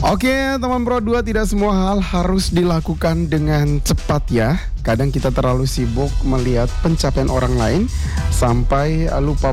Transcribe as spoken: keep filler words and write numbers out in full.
Oke, teman Pro dua, tidak semua hal harus dilakukan dengan cepat ya. Kadang kita terlalu sibuk melihat pencapaian orang lain sampai lupa